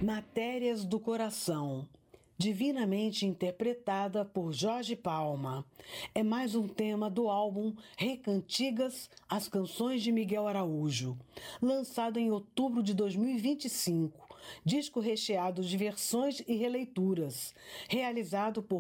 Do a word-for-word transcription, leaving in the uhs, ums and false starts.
Matérias do Coração, divinamente interpretada por Jorge Palma. É mais um tema do álbum Recantigas, as canções de Miguel Araújo, lançado em outubro de dois mil e vinte e cinco, disco recheado de versões e releituras, realizado por